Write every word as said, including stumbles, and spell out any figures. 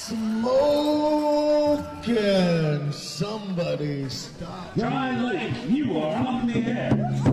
Smoking. Somebody stop. John Lake, you are on the air.